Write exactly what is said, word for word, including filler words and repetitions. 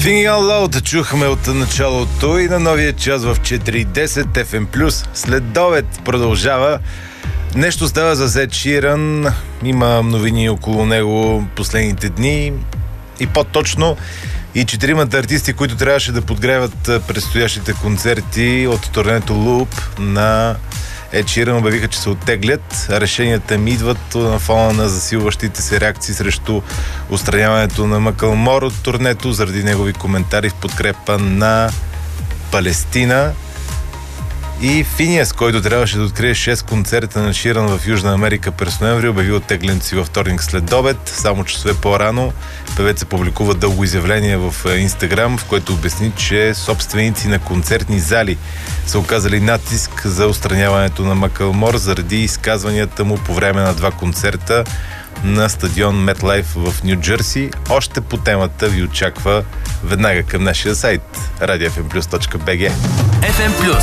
Singing Out Loud чухме от началото и на новия час в четири и десет еф ем плюс. След обед продължава. Нещо става за Ед Ширън. Има новини около него последните дни. И по-точно и четиримата артисти, които трябваше да подгреват предстоящите концерти от турнето Loop на Ед Ширън, обявиха, че се оттеглят. Решенията ми идват на фона на засилващите се реакции срещу отстраняването на Макълмор от турнето заради негови коментари в подкрепа на Палестина. И Финиас, който трябваше да открие шест концерта на Ширън в Южна Америка през ноември, обяви оттеглянето си във вторник след обед. Само часове по-рано певец публикува дълго изявление в Инстаграм, в което обясни, че собственици на концертни зали са оказали натиск за отстраняването на Макълмор заради изказванията му по време на два концерта на стадион Метлайф в Ню Джерси. Още по темата ви очаква веднага към нашия сайт радио еф ем плюс точка би джи. еф ем Плюс.